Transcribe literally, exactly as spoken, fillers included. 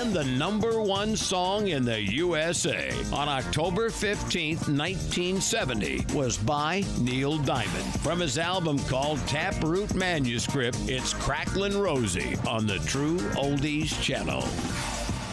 and the number one song in the U S A on October fifteenth, nineteen seventy was by Neil Diamond. From his album called Taproot Manuscript, it's Cracklin' Rosie on the True Oldies Channel.